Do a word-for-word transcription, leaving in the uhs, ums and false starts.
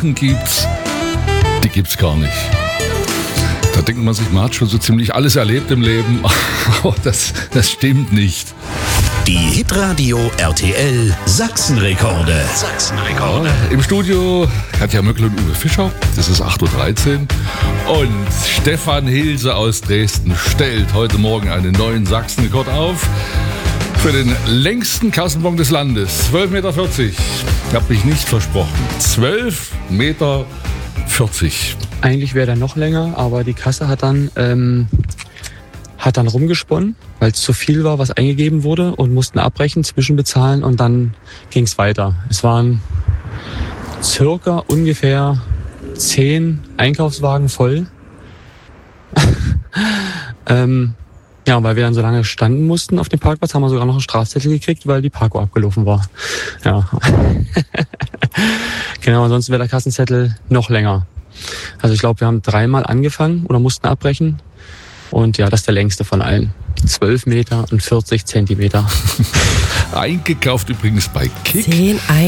Sachen gibt, die gibt's gar nicht. Da denkt man sich, man hat schon so ziemlich alles erlebt im Leben, aber das, das stimmt nicht. Die Hitradio R T L Sachsenrekorde. Sachsenrekorde. Ja, im Studio Katja Möckel und Uwe Fischer. Das ist acht Uhr dreizehn. Und Stefan Hilse aus Dresden stellt heute Morgen einen neuen Sachsenrekord auf für den längsten Kassenbon des Landes. zwölf Meter vierzig. Ich habe mich nicht versprochen. zwölf Meter vierzig. Eigentlich wäre der noch länger, aber die Kasse hat dann, ähm, hat dann rumgesponnen, weil es zu viel war, was eingegeben wurde, und mussten abbrechen, zwischenbezahlen, und dann ging es weiter. Es waren circa ungefähr zehn Einkaufswagen voll. ähm, ja, weil wir dann so lange standen mussten auf dem Parkplatz, haben wir sogar noch einen Strafzettel gekriegt, weil die Parkour abgelaufen war. Ja. Genau, ansonsten wäre der Kassenzettel noch länger. Also ich glaube, wir haben dreimal angefangen oder mussten abbrechen. Und ja, das ist der längste von allen. zwölf Meter und vierzig Zentimeter. Eingekauft übrigens bei Kick. zehn